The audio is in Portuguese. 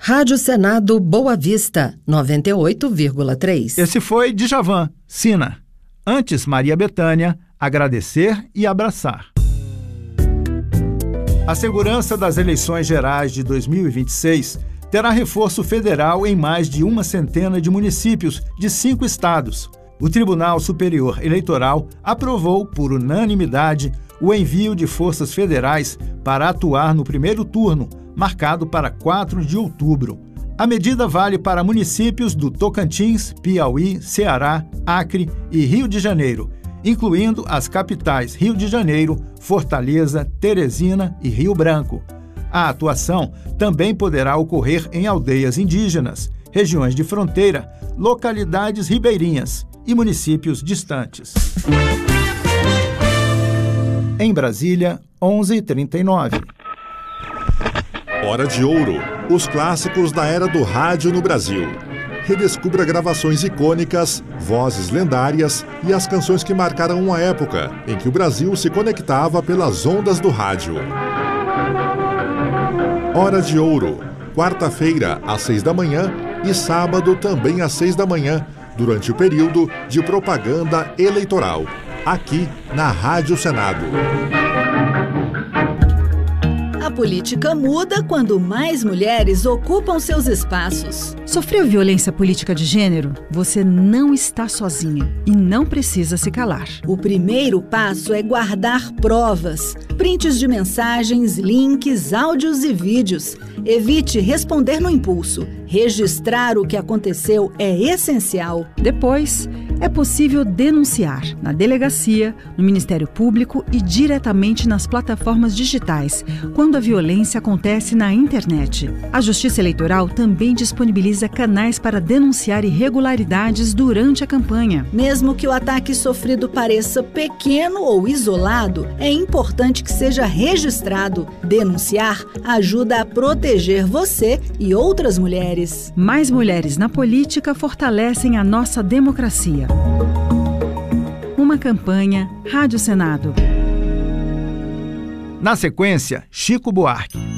Rádio Senado Boa Vista, 98,3. Esse foi Djavan, Sina. Antes, Maria Bethânia, Agradecer e Abraçar. A segurança das eleições gerais de 2026 terá reforço federal em mais de 100 de municípios de 5 estados. O Tribunal Superior Eleitoral aprovou, por unanimidade, o envio de forças federais para atuar no primeiro turno, marcado para 4 de outubro. A medida vale para municípios do Tocantins, Piauí, Ceará, Acre e Rio de Janeiro, incluindo as capitais Rio de Janeiro, Fortaleza, Teresina e Rio Branco. A atuação também poderá ocorrer em aldeias indígenas, regiões de fronteira, localidades ribeirinhas e municípios distantes. Em Brasília, 11h39. Hora de Ouro. Os clássicos da era do rádio no Brasil. Redescubra gravações icônicas, vozes lendárias e as canções que marcaram uma época em que o Brasil se conectava pelas ondas do rádio. Hora de Ouro. Quarta-feira, às 6 da manhã e sábado também às 6 da manhã, durante o período de propaganda eleitoral, aqui na Rádio Senado. A política muda quando mais mulheres ocupam seus espaços. Sofreu violência política de gênero? Você não está sozinha e não precisa se calar. O primeiro passo é guardar provas, prints de mensagens, links, áudios e vídeos. Evite responder no impulso. Registrar o que aconteceu é essencial. Depois, é possível denunciar na delegacia, no Ministério Público e diretamente nas plataformas digitais, quando a violência acontece na internet. A Justiça Eleitoral também disponibiliza canais para denunciar irregularidades durante a campanha. Mesmo que o ataque sofrido pareça pequeno ou isolado, é importante que seja registrado. Denunciar ajuda a proteger você e outras mulheres. Mais mulheres na política fortalecem a nossa democracia. Uma campanha Rádio Senado. Na sequência, Chico Buarque.